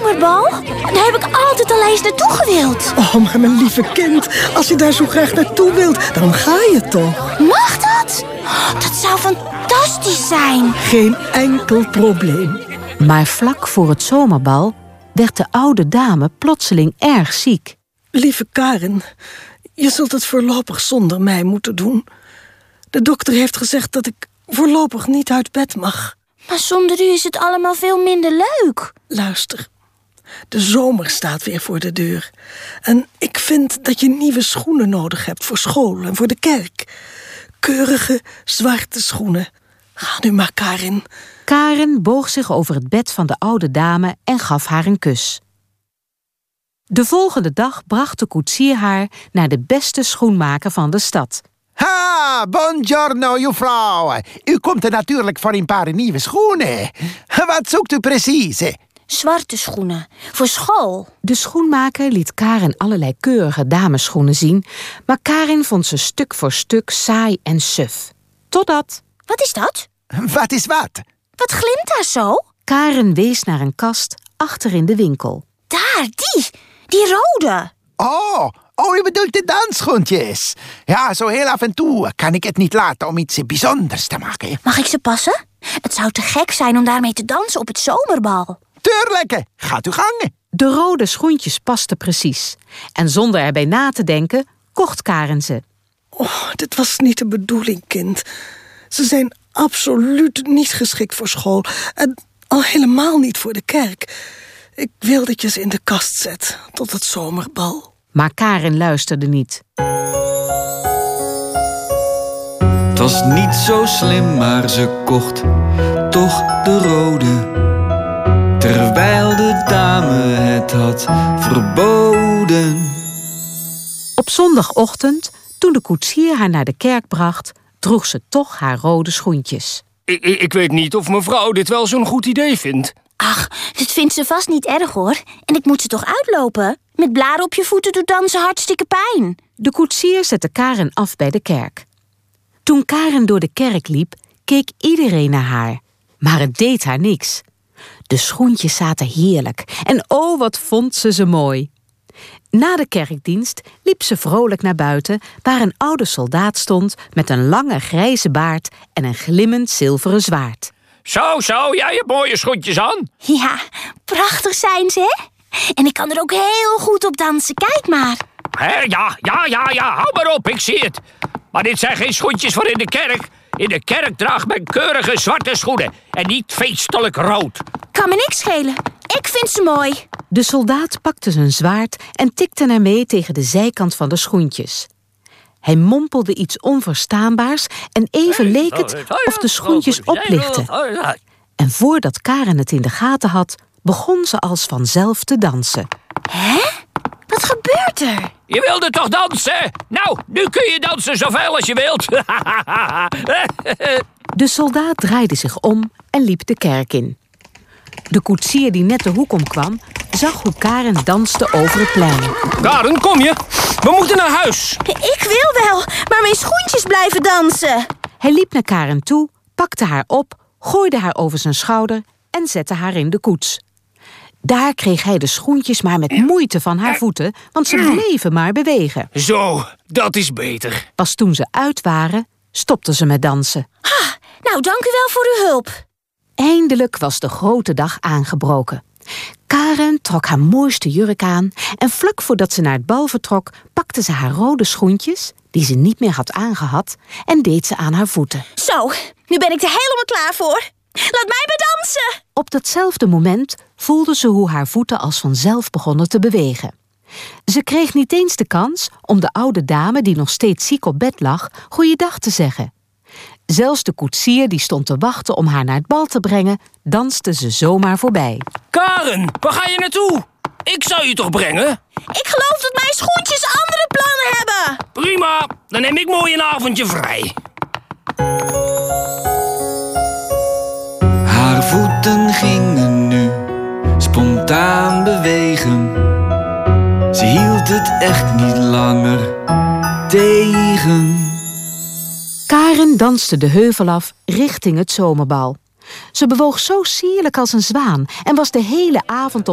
zomerbal? Daar heb ik altijd al eens naartoe gewild. Oh, maar mijn lieve kind, als je daar zo graag naartoe wilt, dan ga je toch? Mag dat? Dat zou fantastisch zijn. Geen enkel probleem. Maar vlak voor het zomerbal werd de oude dame plotseling erg ziek. Lieve Karen, je zult het voorlopig zonder mij moeten doen. De dokter heeft gezegd dat ik voorlopig niet uit bed mag. Maar zonder u is het allemaal veel minder leuk. Luister, de zomer staat weer voor de deur. En ik vind dat je nieuwe schoenen nodig hebt voor school en voor de kerk. Keurige, zwarte schoenen. Ga nu maar, Karin. Karen boog zich over het bed van de oude dame en gaf haar een kus. De volgende dag bracht de koetsier haar naar de beste schoenmaker van de stad. Ha, buongiorno, juffrouw. U komt er natuurlijk voor een paar nieuwe schoenen. Wat zoekt u precies? Zwarte schoenen, voor school. De schoenmaker liet Karen allerlei keurige damesschoenen zien, maar Karen vond ze stuk voor stuk saai en suf. Totdat... Wat is dat? Wat is wat? Wat glimt daar zo? Karen wees naar een kast achter in de winkel. Daar, die rode. Oh, u bedoelt de dansschoentjes. Ja, zo heel af en toe kan ik het niet laten om iets bijzonders te maken. Mag ik ze passen? Het zou te gek zijn om daarmee te dansen op het zomerbal. Tuurlijk, gaat u gangen. De rode schoentjes pasten precies. En zonder erbij na te denken, kocht Karen ze. Oh, dit was niet de bedoeling, kind. Ze zijn absoluut niet geschikt voor school. En al helemaal niet voor de kerk. Ik wil dat je ze in de kast zet tot het zomerbal. Maar Karen luisterde niet. Het was niet zo slim, maar ze kocht toch de rode. Terwijl de dame het had verboden. Op zondagochtend, toen de koetsier haar naar de kerk bracht, droeg ze toch haar rode schoentjes. Ik weet niet of mevrouw dit wel zo'n goed idee vindt. Ach, dit vindt ze vast niet erg, hoor. En ik moet ze toch uitlopen? Met blaren op je voeten doet dansen hartstikke pijn. De koetsier zette Karen af bij de kerk. Toen Karen door de kerk liep, keek iedereen naar haar. Maar het deed haar niks. De schoentjes zaten heerlijk. En oh, wat vond ze mooi. Na de kerkdienst liep ze vrolijk naar buiten, waar een oude soldaat stond met een lange grijze baard en een glimmend zilveren zwaard. Zo, jij hebt mooie schoentjes aan. Ja, prachtig zijn ze, hè? En ik kan er ook heel goed op dansen, kijk maar. Ja, hou maar op, ik zie het. Maar dit zijn geen schoentjes voor in de kerk. In de kerk draagt men keurige zwarte schoenen en niet feestelijk rood. Kan me niks schelen. Ik vind ze mooi. De soldaat pakte zijn zwaard en tikte ermee tegen de zijkant van de schoentjes. Hij mompelde iets onverstaanbaars en even leek het of de schoentjes oplichtten. En voordat Karen het in de gaten had, begon ze als vanzelf te dansen. Hè? Wat gebeurt er? Je wilde toch dansen? Nou, nu kun je dansen zoveel als je wilt. De soldaat draaide zich om en liep de kerk in. De koetsier die net de hoek omkwam, zag hoe Karen danste over het plein. Karen, kom je? We moeten naar huis. Ik wil wel, maar mijn schoentjes blijven dansen. Hij liep naar Karen toe, pakte haar op, gooide haar over zijn schouder en zette haar in de koets. Daar kreeg hij de schoentjes maar met moeite van haar voeten, want ze bleven maar bewegen. Zo, dat is beter. Pas toen ze uit waren, stopte ze met dansen. Nou, dank u wel voor uw hulp. Eindelijk was de grote dag aangebroken. Karen trok haar mooiste jurk aan en vlak voordat ze naar het bal vertrok, pakte ze haar rode schoentjes, die ze niet meer had aangehad, en deed ze aan haar voeten. Zo, nu ben ik er helemaal klaar voor. Laat mij maar dansen! Op datzelfde moment voelde ze hoe haar voeten als vanzelf begonnen te bewegen. Ze kreeg niet eens de kans om de oude dame, die nog steeds ziek op bed lag, goeiedag te zeggen. Zelfs de koetsier die stond te wachten om haar naar het bal te brengen, danste ze zomaar voorbij. Karen, waar ga je naartoe? Ik zou je toch brengen? Ik geloof dat mijn schoentjes andere plannen hebben. Prima, dan neem ik mooi een avondje vrij. Haar voeten gingen nu spontaan bewegen. Ze hield het echt niet langer tegen. Karen danste de heuvel af richting het zomerbal. Ze bewoog zo sierlijk als een zwaan en was de hele avond op